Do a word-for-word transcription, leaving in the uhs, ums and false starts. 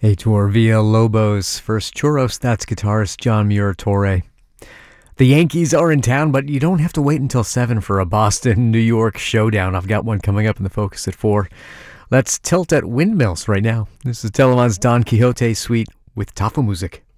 Heitor Villalobos, first Churros, that's guitarist John Muratoré. The Yankees are in town, but you don't have to wait until seven for a Boston-New York showdown. I've got one coming up in the Focus at four. Let's tilt at windmills right now. This is Teleman's Don Quixote Suite with Tafelmusik.